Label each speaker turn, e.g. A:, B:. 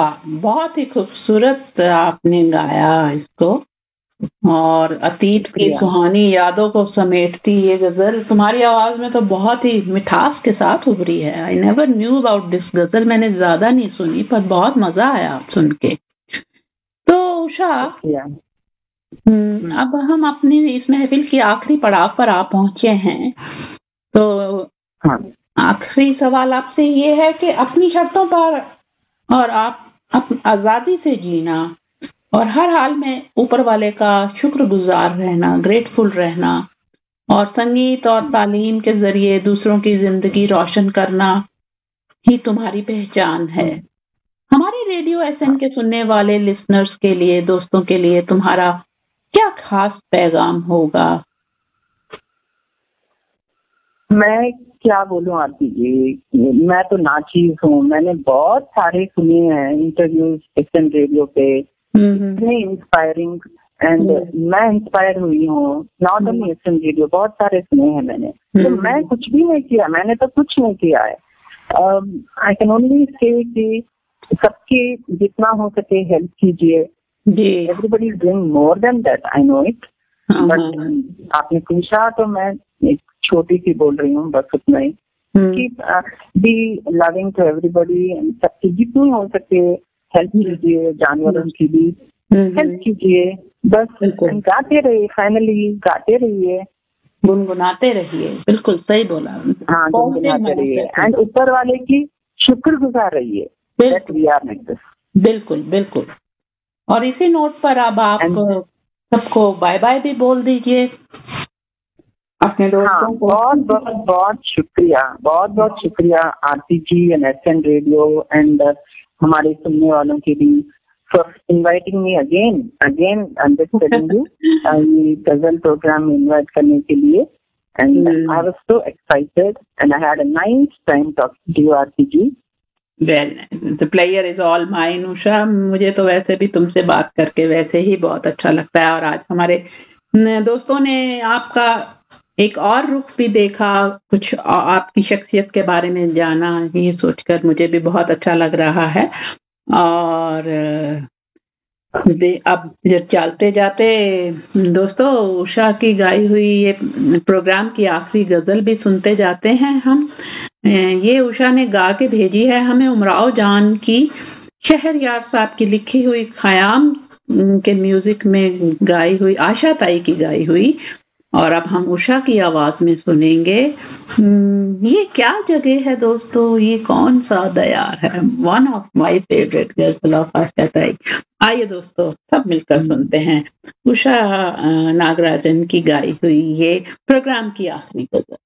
A: वाह, बहुत ही खूबसूरत आपने गाया इसको, और अतीत की सुहानी यादों को समेटती ये गजल तुम्हारी आवाज में तो बहुत ही मिठास के साथ उभरी है। I never knew about this गजल, मैंने ज्यादा नहीं सुनी पर बहुत मजा आया सुन के। तो उषा, अब हम अपनी इस महफिल की आखिरी पड़ाव पर आ पहुंचे हैं, तो आखिरी सवाल आपसे ये है कि अपनी शर्तों पर और आप आजादी से जीना और हर हाल में ऊपर वाले का शुक्रगुजार रहना, ग्रेटफुल रहना, और संगीत और तालीम के जरिए दूसरों की जिंदगी रोशन करना ही तुम्हारी पहचान है। हमारे रेडियो एसएन के सुनने वाले लिसनर्स के लिए, दोस्तों के लिए तुम्हारा क्या खास पैगाम होगा?
B: मैं क्या बोलूं आरती जी, मैं तो नाचीज हूँ। मैंने बहुत सारे सुने हैं इंटरव्यूज एसएन रेडियो पे, इतने इंस्पायरिंग, एंड मैं इंस्पायर हुई हूँ। नॉट ओनली एसएन रेडियो, बहुत सारे सुने हैं मैंने। तो मैं कुछ भी नहीं किया, मैंने तो कुछ नहीं किया है। आई कैन ओनली से कि सबके जितना हो सके हेल्प कीजिए। Everybody is doing more than that, I know it, but आपने पूछा तो मैं एक छोटी सी बोल रही हूँ, बस उतना ही कि बी लविंग टू एवरीबडी, सबकी जितनी हो सके हेल्प कीजिए, जानवरों की भी हेल्प कीजिए, बस गाते रहिए, फाइनली गाते रहिए,
A: गुनगुनाते रहिए। बिल्कुल सही बोला।
B: हाँ, गुनगुनाते रहिए एंड ऊपर वाले की शुक्रगुजार रहिए।
A: बिल्कुल बिल्कुल। और इसी नोट पर अब आप सबको बाय बाय भी बोल दीजिए अपने दोस्तों को।
B: बहुत बहुत शुक्रिया आरती जी एंड एसएन रेडियो एंड हमारे सुनने वालों के भी for inviting me again understanding you ये गजल प्रोग्राम में इनवाइट करने के लिए, and I was so excited and I had a nice time talking to you Aarti ji.
A: Well, the pleasure is all mine Usha. मुझे तो वैसे भी तुमसे बात करके वैसे ही बहुत अच्छा लगता है, और आज हमारे दोस्तों ने आपका एक और रुख भी देखा, कुछ आपकी शख्सियत के बारे में जाना, ये सोचकर मुझे भी बहुत अच्छा लग रहा है। और अब चलते जाते दोस्तों उषा की गाई हुई ये प्रोग्राम की आखिरी गजल भी सुनते जाते हैं हम। ये उषा ने गा के भेजी है हमें उमराव जान की, शहरयार साहब की लिखी हुई, खयाम के म्यूजिक में गाई हुई, आशा ताई की गाई हुई, और अब हम उषा की आवाज में सुनेंगे ये क्या जगह है दोस्तों, ये कौन सा दयार है, वन ऑफ माय फेवरेट गजल ऑफ आशा ताई। आइए दोस्तों सब मिलकर सुनते हैं उषा नागराजन की गाई हुई ये प्रोग्राम की आखिरी गजल।